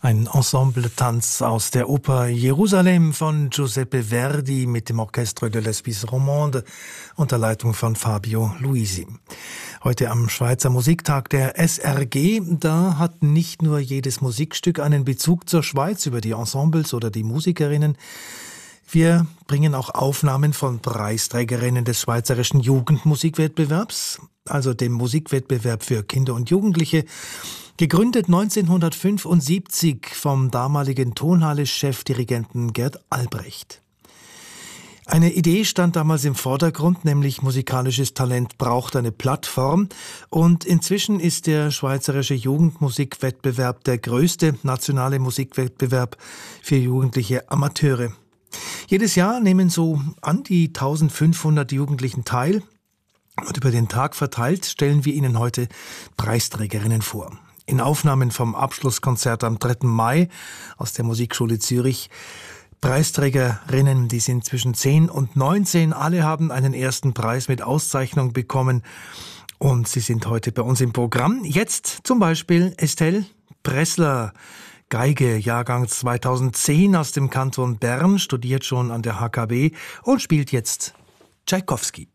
Ein Ensemble-Tanz aus der Oper Jerusalem von Giuseppe Verdi mit dem Orchestre de l'Hospice Romande unter Leitung von Fabio Luisi. Heute am Schweizer Musiktag der SRG, da hat nicht nur jedes Musikstück einen Bezug zur Schweiz über die Ensembles oder die Musikerinnen. Wir bringen auch Aufnahmen von Preisträgerinnen des Schweizerischen Jugendmusikwettbewerbs, also dem Musikwettbewerb für Kinder und Jugendliche, gegründet 1975 vom damaligen Tonhalle-Chefdirigenten Gerd Albrecht. Eine Idee stand damals im Vordergrund, nämlich musikalisches Talent braucht eine Plattform, und inzwischen ist der Schweizerische Jugendmusikwettbewerb der größte nationale Musikwettbewerb für jugendliche Amateure. Jedes Jahr nehmen so an die 1500 Jugendlichen teil, und über den Tag verteilt stellen wir Ihnen heute Preisträgerinnen vor. In Aufnahmen vom Abschlusskonzert am 3. Mai aus der Musikschule Zürich. Preisträgerinnen, die sind zwischen 10 und 19. Alle haben einen ersten Preis mit Auszeichnung bekommen. Und sie sind heute bei uns im Programm. Jetzt zum Beispiel Estelle Pressler, Geige, Jahrgang 2010 aus dem Kanton Bern, studiert schon an der HKB und spielt jetzt Tschaikowski.